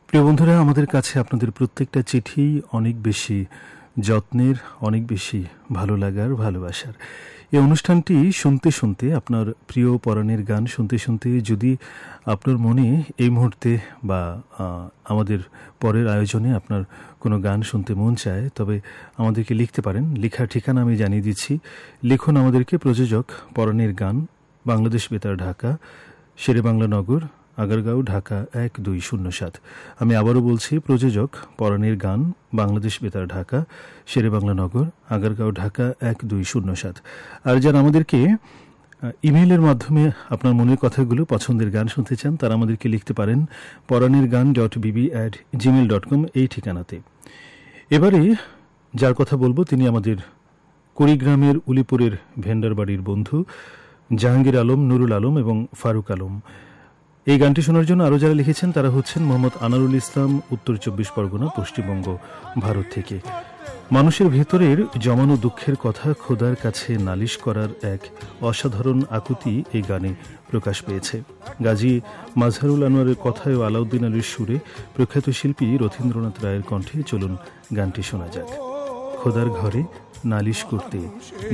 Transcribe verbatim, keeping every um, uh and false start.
প্রিয় বন্ধুরা, আমাদের কাছে আপনাদের প্রত্যেকটা চিঠি অনেক বেশি যত্নের, অনেক বেশি ভালো লাগার, ভালোবাসার। এই অনুষ্ঠানটি শুনতে শুনতে, আপনার প্রিয় পরাণের গান শুনতে শুনতে যদি আপনার মনে এই মুহূর্তে বা আমাদের পরের আয়োজনে আপনার কোনো গান শুনতে মন চায়, তবে আমাদেরকে লিখতে পারেন। লেখার ঠিকানা আমি জানিয়ে দিচ্ছি। লিখুন আমাদেরকে, প্রযোজক পরাণের গান, বাংলাদেশ বেতার, ঢাকা, শেরেবাংলা নগর, আগারগাঁও, ঢাকা এক দুই শূন্য সাত। আমি আবারও বলছি, প্রযোজক পরাণের গান, বাংলাদেশ বেতার, ঢাকা, শেরেবাংলা নগর, আগারগাঁও, ঢাকা এক দুই শূন্য সাত। আর যারা আমাদেরকে ইমেইলের মাধ্যমে আপনার মনের কথাগুলো, পছন্দের গান শুনতে চান, তারা আমাদেরকে লিখতে পারেন পরাণের গান dot Bibi at Gmail dot com এই ঠিকানাতে। এবারে যার কথা বলবো তিনি আমাদের কুড়িগ্রামের উলিপুরের ভেন্ডার বাড়ির বন্ধু জাহাঙ্গীর আলম, নুরুল আলম এবং ফারুক আলম। এই গানটি শোনার জন্য আরও যারা লিখেছেন তারা হচ্ছেন মোহাম্মদ আনারুল ইসলাম, উত্তর চব্বিশ পরগনা, পশ্চিমবঙ্গ, ভারত থেকে। মানুষের ভেতরের জমানো দুঃখের কথা খোদার কাছে নালিশ করার এক অসাধারণ আকুতি এই গানে প্রকাশ পেয়েছে। গাজী মাজহারুল আনোয়ারের কথায় ও আলাউদ্দিন আলীর সুরে প্রখ্যাত শিল্পী রথীন্দ্রনাথ রায়ের কণ্ঠে চলুন গানটি শোনা যাক। খোদার ঘরে নালিশ করতে